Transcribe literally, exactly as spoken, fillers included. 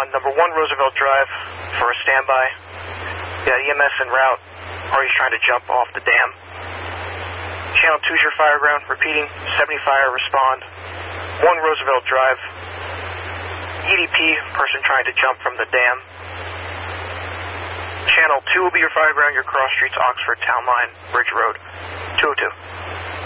on number one Roosevelt Drive for a standby. Yeah, E M S en route. Party's trying to jump off the dam. Channel two is your fire ground. Repeating, seventy fire, respond. one Roosevelt Drive. E D P, person trying to jump from the dam. Channel two will be your fire ground. Your cross streets, Oxford, Town Line, Bridge Road, two oh two.